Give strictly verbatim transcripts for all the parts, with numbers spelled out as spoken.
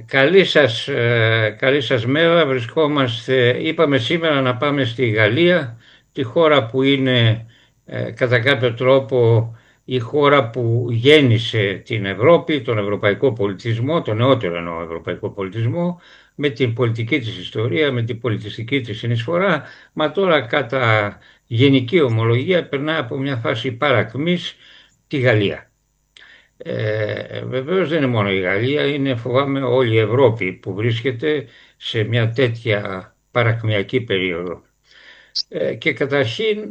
Καλή σας, ε, καλή σας μέρα. Βρισκόμαστε, είπαμε σήμερα να πάμε στη Γαλλία, τη χώρα που είναι ε, κατά κάποιο τρόπο η χώρα που γέννησε την Ευρώπη, τον ευρωπαϊκό πολιτισμό, τον νεότερο εννοώ ευρωπαϊκό πολιτισμό, με την πολιτική της ιστορία, με την πολιτιστική της συνεισφορά, μα τώρα κατά γενική ομολογία περνά από μια φάση παρακμής τη Γαλλία. Ε, βεβαίως δεν είναι μόνο η Γαλλία, είναι φοβάμαι όλη η Ευρώπη που βρίσκεται σε μια τέτοια παρακμιακή περίοδο. Ε, και καταρχήν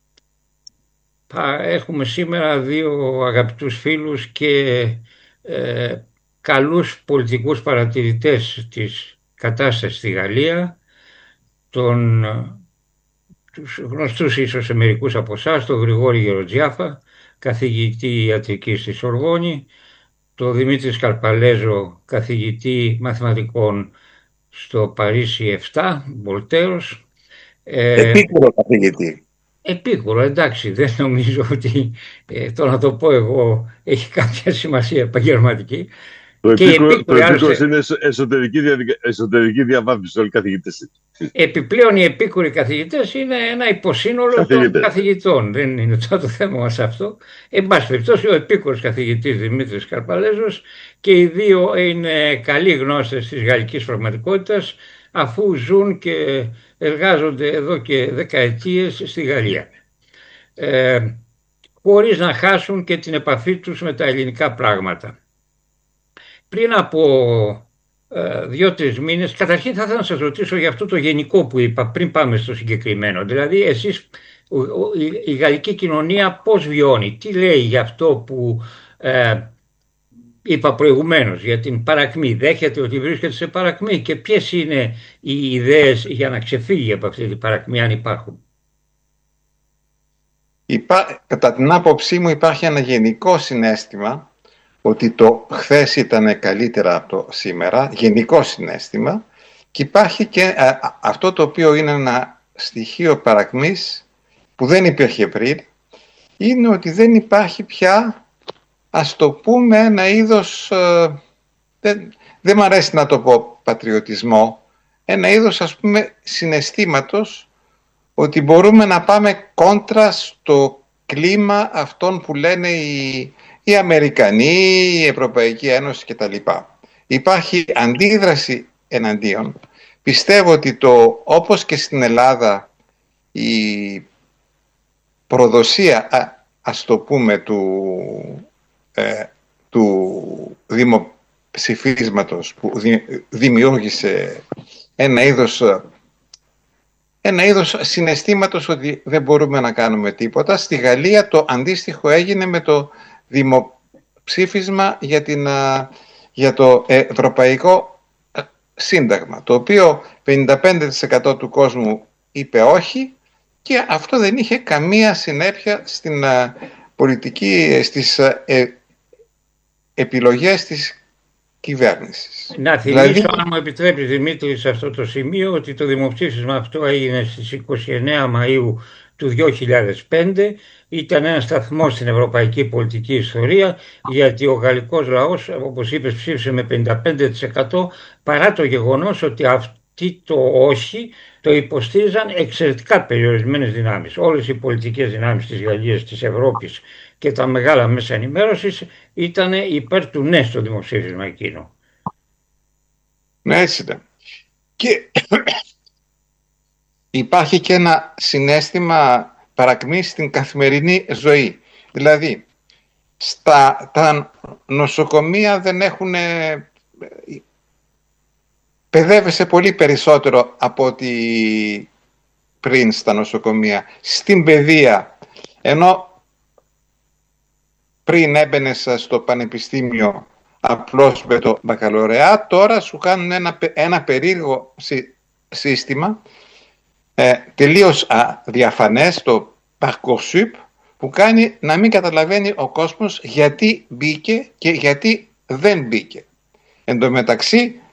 έχουμε σήμερα δύο αγαπητούς φίλους και ε, καλούς πολιτικούς παρατηρητές της κατάστασης στη Γαλλία, τον, τους γνωστούς ίσως σε μερικούς από εσάς, τον Γρηγόρη Γεροτζιάφα, καθηγητή ιατρικής στη Σορβόνη, το Δημήτρη Σκαρπαλέζο, καθηγητή μαθηματικών στο Παρίσι επτά, Βολτέρος. Επίκουρο καθηγητή. Επίκουρο, εντάξει, δεν νομίζω ότι ε, το να το πω εγώ έχει κάποια σημασία επαγγελματική. Το επίκουρος είναι εσωτερική, διαδικα... εσωτερική διαβάθμιση όλοι οι καθηγητές. Επιπλέον οι επίκουροι καθηγητές είναι ένα υποσύνολο καθηγητές. των καθηγητών. Δεν είναι τώρα το θέμα μας αυτό. Εν πάση περιπτώσει ο επίκουρος καθηγητής Δημήτρης Καρπαλέζος και οι δύο είναι καλοί γνώστες της γαλλικής πραγματικότητας αφού ζουν και εργάζονται εδώ και δεκαετίες στη Γαλλία. Ε, χωρίς να χάσουν και την επαφή τους με τα ελληνικά πράγματα. Πριν από ε, δύο-τρεις μήνες, καταρχήν θα ήθελα να σας ρωτήσω για αυτό το γενικό που είπα πριν πάμε στο συγκεκριμένο. Δηλαδή εσείς, ο, ο, η, η γαλλική κοινωνία πώς βιώνει, τι λέει για αυτό που ε, είπα προηγουμένως, για την παρακμή. Δέχεται ότι βρίσκεται σε παρακμή και ποιες είναι οι ιδέες για να ξεφύγει από αυτή την παρακμή αν υπάρχουν. Υπά... Κατά την άποψή μου υπάρχει ένα γενικό συναίσθημα ότι το χθες ήταν καλύτερα από το σήμερα, γενικό συναίσθημα, και υπάρχει και α, αυτό το οποίο είναι ένα στοιχείο παρακμής που δεν υπήρχε πριν, είναι ότι δεν υπάρχει πια, ας το πούμε, ένα είδος, ε, δεν, δεν μ' αρέσει να το πω πατριωτισμό, ένα είδος ας πούμε συναισθήματος ότι μπορούμε να πάμε κόντρα στο κλίμα αυτών που λένε οι οι Αμερικανοί, η Ευρωπαϊκή Ένωση κτλ. Υπάρχει αντίδραση εναντίον. Πιστεύω ότι το, όπως και στην Ελλάδα η προδοσία, α, ας το πούμε, του, ε, του δημοψηφίσματος που δημιούργησε ένα είδος, ένα είδος συναισθήματος ότι δεν μπορούμε να κάνουμε τίποτα. Στη Γαλλία το αντίστοιχο έγινε με το δημοψήφισμα για, την, για το Ευρωπαϊκό Σύνταγμα, το οποίο πενήντα πέντε τοις εκατό του κόσμου είπε όχι και αυτό δεν είχε καμία συνέπεια στην πολιτική, στις ε, επιλογές της κυβέρνησης. Να θυμίσω, δηλαδή, αν μου επιτρέπει Δημήτρη σε αυτό το σημείο, ότι το δημοψήφισμα αυτό έγινε στις είκοσι εννέα Μαΐου του δύο χιλιάδες πέντε, ήταν ένα σταθμό στην ευρωπαϊκή πολιτική ιστορία, γιατί ο γαλλικός λαός, όπως είπες, ψήφισε με πενήντα πέντε τοις εκατό, παρά το γεγονός ότι αυτοί το όχι το υποστήριζαν εξαιρετικά περιορισμένες δυνάμεις. Όλες οι πολιτικές δυνάμεις της Γαλλίας, της Ευρώπης και τα μεγάλα μέσα ενημέρωσης ήταν υπέρ του ναι στο δημοψήφισμα εκείνο. Ναι, έτσι ήταν. Και υπάρχει και ένα συναίσθημα παρακμής στην καθημερινή ζωή. Δηλαδή, στα, τα νοσοκομεία δεν έχουν... Παιδεύεσαι πολύ περισσότερο από ότι πριν στα νοσοκομεία. Στην παιδεία, ενώ πριν έμπαινες στο πανεπιστήμιο απλώς με το μπακαλωρεά, τώρα σου κάνουν ένα, ένα περίεργο σύστημα ε, τελείως α, διαφανές, το Parcoursup, που κάνει να μην καταλαβαίνει ο κόσμος γιατί μπήκε και γιατί δεν μπήκε. Εν τω μεταξύ